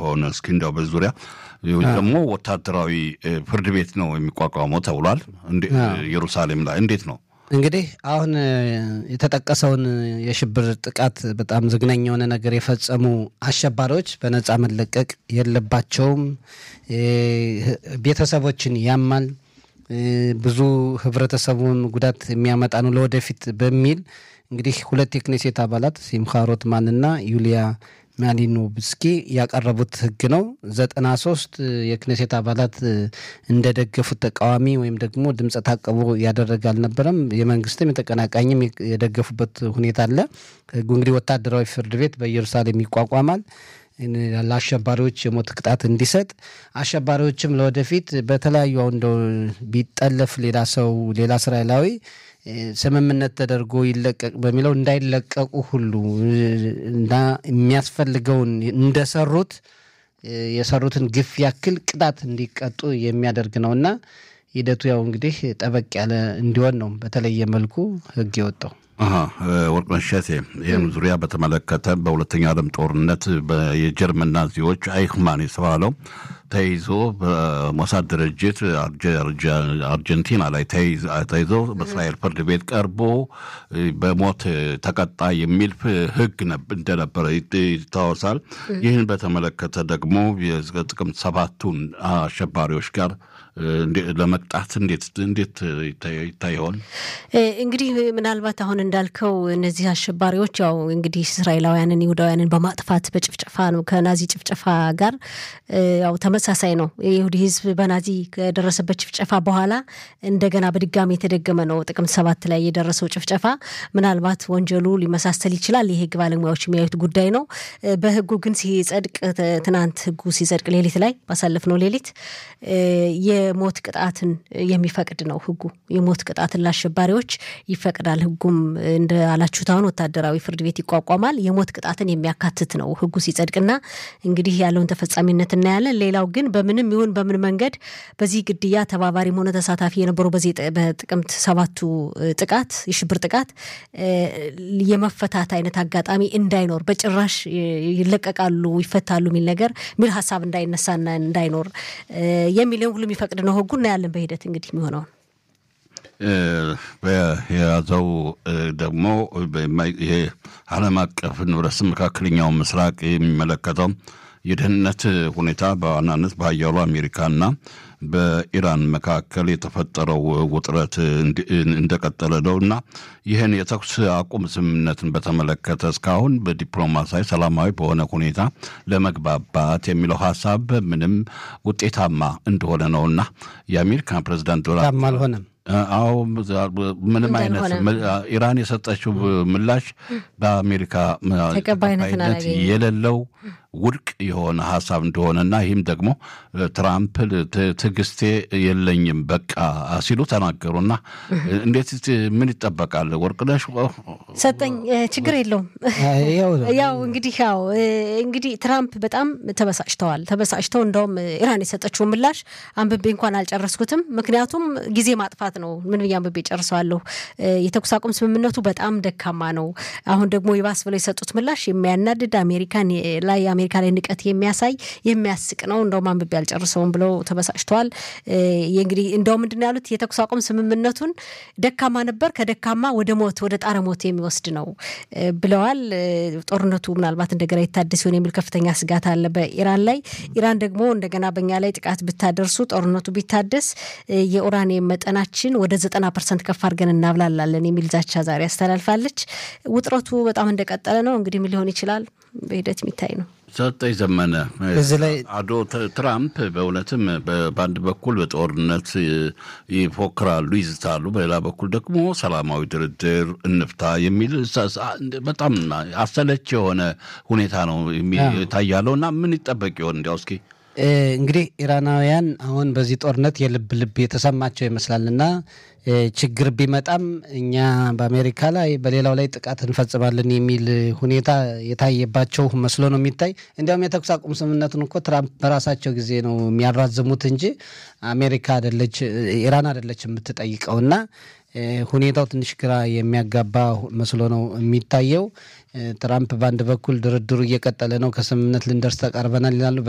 ይሆን? እስኪ እንደው በዙሪያ ደግሞ ወታደራዊ ፍርድ ቤት ነው የሚቋቋመው ተብሏል። ኢየሩሳሌም ላይ እንዴት ነው? እንግዲህ አሁን የተጠቀሰውን የሽብር ጥቃት በጣም ዝግነኛ የሆነ ነገር የፈጸሙ አሸባሪዎች በነጻ መለቀቅ የለባቸውም። ቤተሰቦችን ያማል፣ ብዙ ህብረተሰቡን ጉዳት የሚያመጣ ነው ለወደፊት በሚል እንግዲህ ሁለት የክኔሴት አባላት ሲምካ ሮትማንና ዩሊያ ማሊኖቭስኪ ያቀረቡት ህግ ነው። 93 የክኔሴት አባላት እንደደገፉት ተቃዋሚ ወይም ደግሞ ድምፀ ታቀቡ ያደረገ አልነበረም። የመንግስትም የተቀናቃኝም የደገፉበት ሁኔታ አለ። ህጉ እንግዲህ ወታደራዊ ፍርድ ቤት በኢየሩሳሌም ይቋቋማል ለአሸባሪዎች የሞት ቅጣት እንዲሰጥ፣ አሸባሪዎችም ለወደፊት በተለያዩ እንደው ቢጠለፍ ሌላ ሰው ሌላ እስራኤላዊ ስምምነት ተደርጎ ይለቀቅ በሚለው እንዳይለቀቁ ሁሉ እና የሚያስፈልገውን እንደሰሩት የሰሩትን ግፍ ያክል ቅጣት እንዲቀጡ የሚያደርግ ነውና ሂደቱ ያው እንግዲህ ጠበቅ ያለ እንዲሆን ነው በተለየ መልኩ ህግ የወጣው። ወርቅነሽ እሸቴ ይህን ዙሪያ በተመለከተ በሁለተኛ ዓለም ጦርነት የጀርመን ናዚዎች አይክማን የተባለው ተይዞ በሞሳድ ድርጅት አርጀንቲና ላይ ተይዞ በእስራኤል ፍርድ ቤት ቀርቦ በሞት ተቀጣ የሚል ህግ እንደነበረ ይታወሳል። ይህን በተመለከተ ደግሞ የጥቅምት 7ቱን አሸባሪዎች ጋር ለመቅጣት እንዴት ይታየዋል? እንግዲህ ምናልባት አሁን እንዳልከው እነዚህ አሸባሪዎች ያው እንግዲህ እስራኤላውያንን ይሁዳውያንን በማጥፋት በጭፍጨፋ ነው ከናዚ ጭፍጨፋ ጋር ያው ተመሳሳይ ነው። የይሁዲ ህዝብ በናዚ ከደረሰበት ጭፍጨፋ በኋላ እንደገና በድጋሚ የተደገመ ነው። ጥቅምት 7 ላይ የደረሰው ጭፍጨፋ ምናልባት ወንጀሉ ሊመሳሰል ይችላል። የህግ ባለሙያዎች የሚያዩት ጉዳይ ነው። በህጉ ግን ሲጸድቅ ትናንት ህጉ ሲጸድቅ ሌሊት ላይ ባሳለፍነው ሌሊት የሞት ቅጣትን የሚፈቅድ ነው ህጉ። የሞት ቅጣትን ለአሸባሪዎች ይፈቅዳል። ህጉም እንደ አላችሁት አሁን ወታደራዊ ፍርድ ቤት ይቋቋማል። የሞት ቅጣትን የሚያካትት ነው ህጉ ሲጸድቅና እንግዲህ ያለውን ተፈጻሚነት እናያለን። ሌላው ግን በምንም ይሁን በምን መንገድ በዚህ ግድያ ተባባሪም ሆነ ተሳታፊ የነበሩ በዚህ በጥቅምት 7ቱ ጥቃት የሽብር ጥቃት የመፈታት አይነት አጋጣሚ እንዳይኖር በጭራሽ ይለቀቃሉ ይፈታሉ የሚል ነገር ሚል ሐሳብ እንዳይነሳና እንዳይኖር የሚለው ሁሉ የሚፈቅድ ነው ህጉ። እናያለን በሂደት እንግዲህ የሚሆነው በያዘው ደግሞ ይሄ ዓለም አቀፍ ንብረት መካከለኛው ምስራቅ የሚመለከተው የደህንነት ሁኔታ በዋናነት በሀያሉ አሜሪካና በኢራን መካከል የተፈጠረው ውጥረት እንደቀጠለ ነውና ይህን የተኩስ አቁም ስምምነትን በተመለከተ እስካሁን በዲፕሎማሲያዊ ሰላማዊ በሆነ ሁኔታ ለመግባባት የሚለው ሐሳብ ምንም ውጤታማ እንደሆነ ነውና የአሜሪካ ፕሬዝዳንት ዶናልድ አልሆነም። አዎ ምንም አይነት ኢራን የሰጠችው ምላሽ በአሜሪካ ተቀባይነት የሌለው ውድቅ የሆነ ሐሳብ እንደሆነና ይህም ደግሞ ትራምፕ ትግስቴ የለኝም በቃ ሲሉ ተናገሩና እንዴት ምን ይጠበቃል? ወርቅነሽ ሰጠኝ ችግር የለውም። ያው እንግዲህ ትራምፕ በጣም ተበሳጭተው እንደውም ኢራን የሰጠችው ምላሽ አንብቤ እንኳን አልጨረስኩትም። ምክንያቱም ጊዜ ማጥፋት ነው። ምን አንብቤ ጨርሰዋለሁ። የተኩስ አቁም ስምምነቱ በጣም ደካማ ነው። አሁን ደግሞ ይባስ ብለው የሰጡት ምላሽ የሚያናድድ አሜሪካ ላይ ንቀት የሚያሳይ የሚያስቅ ነው። እንደውም አንብቤ ያልጨርሰውም ብለው ተበሳጭተዋል። እንግዲህ እንደው ምንድነው ያሉት የተኩስ አቁም ስምምነቱን ደካማ ነበር፣ ከደካማ ወደ ሞት ወደ ጣረ ሞት የሚወስድ ነው ብለዋል። ጦርነቱ ምናልባት እንደገና ይታደስ ይሆን የሚል ከፍተኛ ስጋት አለ በኢራን ላይ። ኢራን ደግሞ እንደገና በእኛ ላይ ጥቃት ብታደርሱ ጦርነቱ ቢታደስ የኡራኒየም መጠናችን ወደ 90% ከፍ አድርገን እናብላላለን የሚል ዛቻ ዛሬ ያስተላልፋለች። ውጥረቱ በጣም እንደቀጠለ ነው። እንግዲህ ምን ሊሆን ይችላል በሂደት የሚታይ ነው። ሰጠኝ ዘመነ አዶ ትራምፕ በእውነትም በአንድ በኩል በጦርነት ይፎክራሉ ይዝታሉ፣ በሌላ በኩል ደግሞ ሰላማዊ ድርድር እንፍታ የሚል በጣም አሰለች የሆነ ሁኔታ ነው ታያለው እና ምን ይጠበቅ ይሆን? እንዲያው እስኪ እንግዲህ ኢራናውያን አሁን በዚህ ጦርነት የልብ የተሰማቸው ይመስላልና ችግር ቢመጣም እኛ በአሜሪካ ላይ በሌላው ላይ ጥቃት እንፈጽማለን የሚል ሁኔታ የታየባቸው መስሎ ነው የሚታይ። እንዲያውም የተኩስ አቁም ስምምነቱን እኮ ትራምፕ በራሳቸው ጊዜ ነው የሚያራዝሙት እንጂ አሜሪካ አይደለች ኢራን አይደለች የምትጠይቀውና ሁኔታው ትንሽ ግራ የሚያጋባ መስሎ ነው የሚታየው። ትራምፕ በአንድ በኩል ድርድሩ እየቀጠለ ነው፣ ከስምምነት ልንደርስ ተቃርበናል ይላሉ።